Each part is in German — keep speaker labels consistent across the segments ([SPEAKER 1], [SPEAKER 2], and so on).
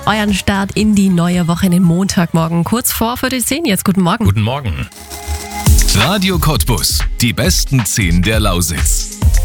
[SPEAKER 1] euren Start in die neue Woche, in den Montagmorgen. Kurz vor 9:45 jetzt. Guten Morgen.
[SPEAKER 2] Guten Morgen.
[SPEAKER 3] Radio Cottbus, die besten 10 der Lausitz.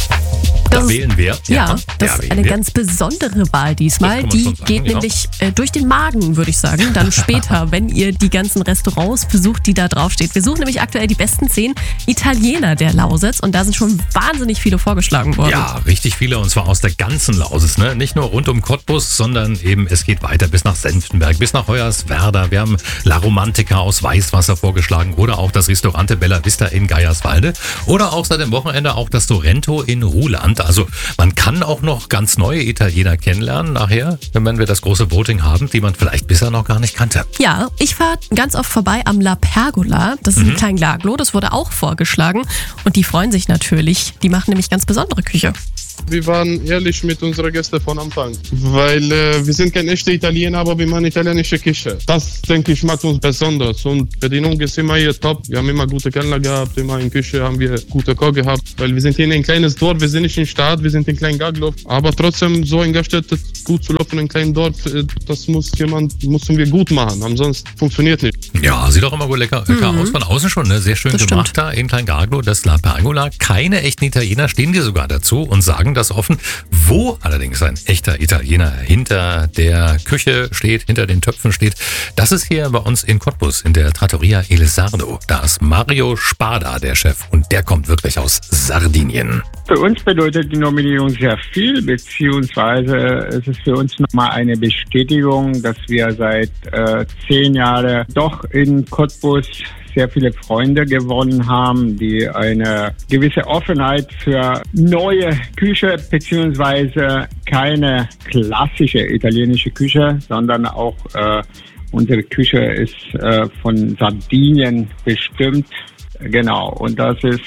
[SPEAKER 2] Da wählen wir.
[SPEAKER 1] Ja, das ist eine ganz besondere Wahl diesmal. Die geht nämlich durch den Magen, würde ich sagen. Dann später, wenn ihr die ganzen Restaurants besucht, die da draufsteht. Wir suchen nämlich aktuell die besten 10 Italiener der Lausitz. Und da sind schon wahnsinnig viele vorgeschlagen worden.
[SPEAKER 2] Ja, richtig viele. Und zwar aus der ganzen Lausitz. Ne? Nicht nur rund um Cottbus, sondern eben es geht weiter bis nach Senftenberg, bis nach Hoyerswerda. Wir haben La Romantica aus Weißwasser vorgeschlagen. Oder auch das Restaurante Bella Vista in Geierswalde. Oder auch seit dem Wochenende auch das Sorrento in Ruhland. Also man kann auch noch ganz neue Italiener kennenlernen nachher, wenn wir das große Voting haben, die man vielleicht bisher noch gar nicht kannte.
[SPEAKER 1] Ja, ich fahre ganz oft vorbei am La Pergola. Das ist ein kleines Laglo, das wurde auch vorgeschlagen. Und die freuen sich natürlich. Die machen nämlich ganz besondere Küche.
[SPEAKER 4] Wir waren ehrlich mit unseren Gästen von Anfang, weil wir sind kein echter Italiener, aber wir machen italienische Küche. Das, denke ich, macht uns besonders und Bedienung ist immer hier top. Wir haben immer gute Kellner gehabt, immer in Küche haben wir gute Koch gehabt, weil wir sind hier in ein kleines Dorf, wir sind nicht in Stadt, wir sind in kleinen Gaglof, aber trotzdem so ein Gaststätte gut zu laufen in einem kleinen Dorf, das müssen wir gut machen, ansonsten funktioniert nicht.
[SPEAKER 2] Ja, sieht auch immer gut lecker aus, von außen schon, ne? Sehr schön
[SPEAKER 1] Das
[SPEAKER 2] gemacht
[SPEAKER 1] stimmt.
[SPEAKER 2] da in Klein Gaglo, das La Pergola. Keine echten Italiener stehen dir sogar dazu und sagen das offen. Wo allerdings ein echter Italiener hinter der Küche steht, hinter den Töpfen steht, das ist hier bei uns in Cottbus in der Trattoria Il Sardo. Da ist Mario Spada der Chef und der kommt wirklich aus Sardinien.
[SPEAKER 5] Für uns bedeutet die Nominierung sehr viel, beziehungsweise es ist für uns nochmal eine Bestätigung, dass wir seit 10 Jahren doch in Cottbus sehr viele Freunde gewonnen haben, die eine gewisse Offenheit für neue Küche beziehungsweise keine klassische italienische Küche, sondern auch unsere Küche ist von Sardinien bestimmt. Genau, und das ist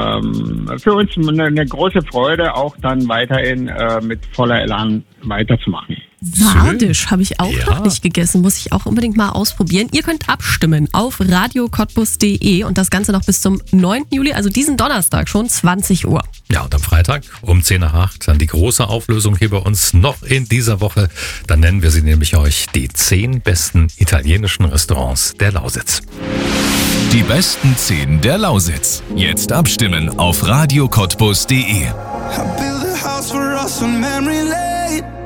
[SPEAKER 5] für uns eine große Freude, auch dann weiterhin mit voller Elan weiterzumachen.
[SPEAKER 1] Sardisch habe ich auch
[SPEAKER 2] Ja.
[SPEAKER 1] noch nicht gegessen, muss ich auch unbedingt mal ausprobieren. Ihr könnt abstimmen auf radiocottbus.de und das Ganze noch bis zum 9. Juli, also diesen Donnerstag schon 20 Uhr.
[SPEAKER 2] Ja, und am Freitag um 10 nach 8 dann die große Auflösung hier bei uns noch in dieser Woche. Dann nennen wir sie nämlich euch die 10 besten italienischen Restaurants der Lausitz.
[SPEAKER 3] Die besten 10 der Lausitz. Jetzt abstimmen auf radiocottbus.de.
[SPEAKER 6] I built a house for us on memory lane.